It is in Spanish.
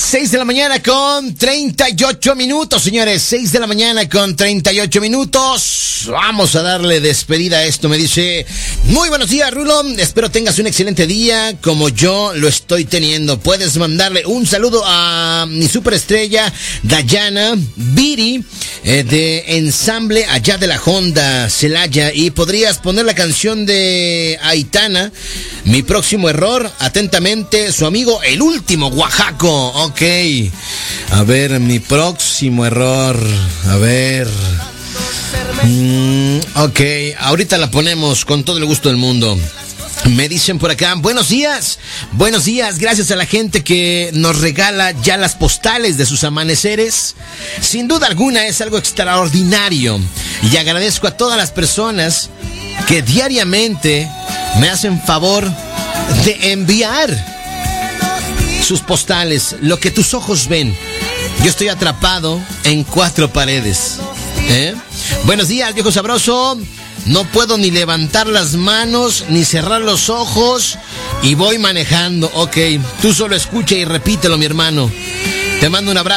6 de la mañana con 38 minutos, señores. 6 de la mañana con 38 minutos. Vamos a darle despedida a esto. Me dice, muy buenos días, Rulo. Espero tengas un excelente día como yo lo estoy teniendo. Puedes mandarle un saludo a mi superestrella, Dayana Viri, de Ensamble allá de la Honda, Celaya. Y podrías poner la canción de Aitana, Mi Próximo Error. Atentamente, su amigo, el último Oaxaco. Ok. A ver, Mi Próximo Error. A ver. Ok, ahorita la ponemos con todo el gusto del mundo. Me dicen por acá, buenos días, gracias a la gente que nos regala ya las postales de sus amaneceres. Sin duda alguna es algo extraordinario y agradezco a todas las personas que diariamente me hacen favor de enviar sus postales, lo que tus ojos ven. Yo estoy atrapado en 4 paredes. Buenos días, viejo sabroso. No puedo ni levantar las manos, ni cerrar los ojos, y voy manejando. Ok, tú solo escucha y repítelo, mi hermano. Te mando un abrazo.